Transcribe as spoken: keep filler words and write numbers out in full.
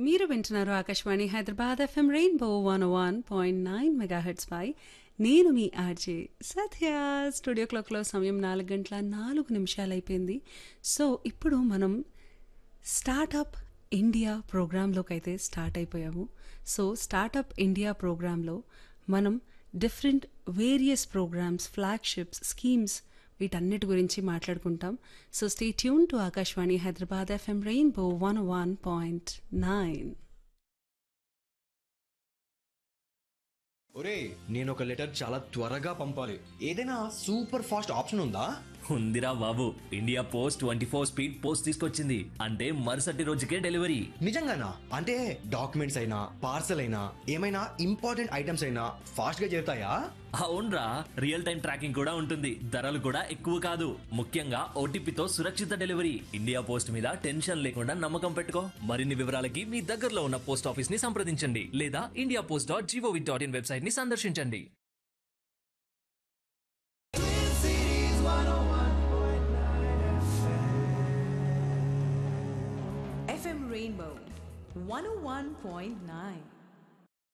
మీరు వింటున్నారు Akashvani Hyderabad FM rainbow one one point nine megahertz పై నేను మీ ఆర్జే సత్య. స్టూడియో క్లాక్లో సమయం నాలుగు గంటల నాలుగు నిమిషాలు అయిపోయింది. సో ఇప్పుడు మనం స్టార్టప్ ఇండియా ప్రోగ్రాంలోకి అయితే స్టార్ట్ అయిపోయాము. సో స్టార్టప్ ఇండియా ప్రోగ్రాంలో మనం different various programmes, flagships, schemes వీటన్నిటి గురించి మాట్లాడుకుంటాం. So stay tune to Akashvani Hyderabad FM rainbow one one point nine. ఒరే, నేను ఒక లెటర్ చాలా త్వరగా పంపాలి. ఏదైనా సూపర్ ఫాస్ట్ ఆప్షన్ ఉందా? ఉందిరా బాబు, India post twenty four speed post తీసుకొచ్చింది. అంటే మరుసటి రోజుకే డెలివరీ. నిజంగానా? అంటే డాక్యుమెంట్స్ అయినా పార్సల్ అయినా ఏమైనా ఇంపార్టెంట్ ఐటమ్స్ అయినా ఫాస్ట్ గా చేరుతాయా? అవునరా, రియల్ టైం ట్రాకింగ్ కూడా ఉంటుంది. ధరలు కూడా ఎక్కువ కాదు. ముఖ్యంగా ఓటీపీతో సురక్షిత డెలివరీ. ఇండియా పోస్ట్ మీద టెన్షన్ లేకుండా నమ్మకం పెట్టుకో. మరిన్ని వివరాలకి మీ దగ్గరలో ఉన్న పోస్ట్ ఆఫీస్ ని సంప్రదించండి లేదా India post dot GOV dot in website ని సందర్శించండి. F M Rainbow one oh one point nine.